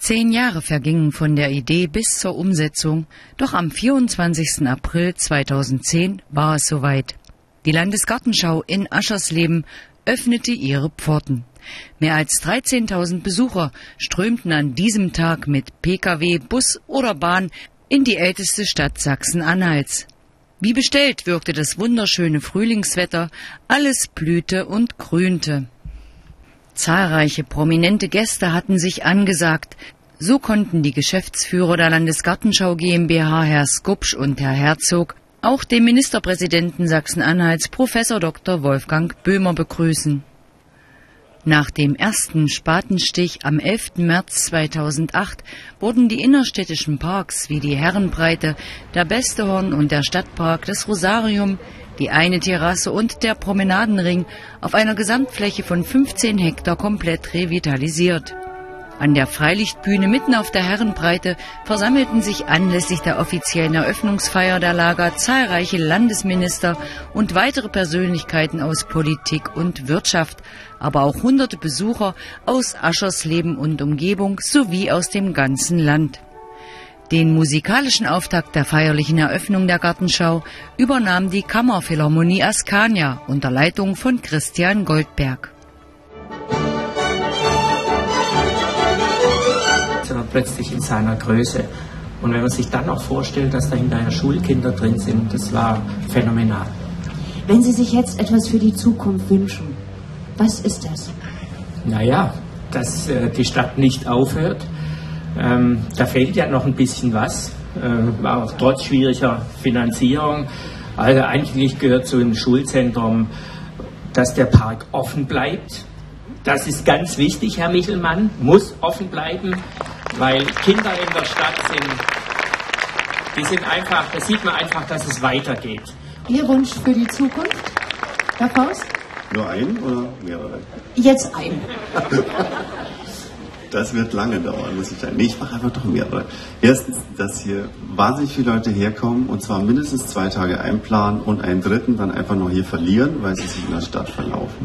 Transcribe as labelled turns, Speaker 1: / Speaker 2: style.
Speaker 1: 10 Jahre vergingen von der Idee bis zur Umsetzung, doch am 24. April 2010 war es soweit. Die Landesgartenschau in Aschersleben öffnete ihre Pforten. Mehr als 13.000 Besucher strömten an diesem Tag mit Pkw, Bus oder Bahn in die älteste Stadt Sachsen-Anhalts. Wie bestellt wirkte das wunderschöne Frühlingswetter, alles blühte und grünte. Zahlreiche prominente Gäste hatten sich angesagt. So konnten die Geschäftsführer der Landesgartenschau GmbH, Herr Skupsch und Herr Herzog, auch den Ministerpräsidenten Sachsen-Anhalts, Professor Dr. Wolfgang Böhmer, begrüßen. Nach dem ersten Spatenstich am 11. März 2008 wurden die innerstädtischen Parks wie die Herrenbreite, der Bestehorn und der Stadtpark, das Rosarium, die eine Terrasse und der Promenadenring auf einer Gesamtfläche von 15 Hektar komplett revitalisiert. An der Freilichtbühne mitten auf der Herrenbreite versammelten sich anlässlich der offiziellen Eröffnungsfeier der Lager zahlreiche Landesminister und weitere Persönlichkeiten aus Politik und Wirtschaft, aber auch hunderte Besucher aus Aschersleben und Umgebung sowie aus dem ganzen Land. Den musikalischen Auftakt der feierlichen Eröffnung der Gartenschau übernahm die Kammerphilharmonie Askania unter Leitung von Christian Goldberg.
Speaker 2: Plötzlich in seiner Größe. Und wenn man sich dann noch vorstellt, dass da hinterher Schulkinder drin sind, das war phänomenal.
Speaker 3: Wenn Sie sich jetzt etwas für die Zukunft wünschen, was ist das?
Speaker 2: Naja, dass die Stadt nicht aufhört. Da fehlt ja noch ein bisschen was, auch trotz schwieriger Finanzierung. Also eigentlich gehört zu einem Schulzentrum, dass der Park offen bleibt. Das ist ganz wichtig, Herr Michelmann, muss offen bleiben, weil Kinder in der Stadt sind einfach, da sieht man einfach, dass es weitergeht.
Speaker 3: Ihr Wunsch für die Zukunft, Herr Faust?
Speaker 4: Nur einen oder mehrere?
Speaker 3: Jetzt einen.
Speaker 4: Das wird lange dauern, muss ich sagen. Nee, ich mache einfach doch mehrere. Erstens, dass hier wahnsinnig viele Leute herkommen und zwar mindestens 2 Tage einplanen und einen dritten dann einfach noch hier verlieren, weil sie sich in der Stadt verlaufen.